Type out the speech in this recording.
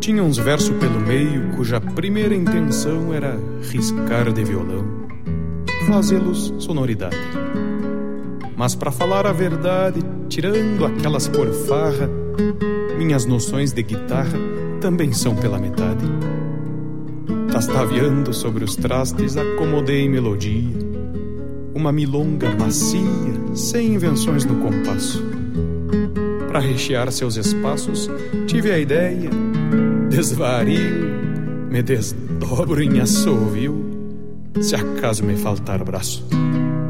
Tinha uns versos pelo meio cuja primeira intenção era riscar de violão, fazê-los sonoridade. Mas pra falar a verdade, tirando aquelas por farra, minhas noções de guitarra também são pela metade. Tastaveando sobre os trastes, acomodei melodia, uma milonga macia, sem invenções no compasso. Pra rechear seus espaços, tive a ideia, desvario, me desdobro em assovio, se acaso me faltar braço.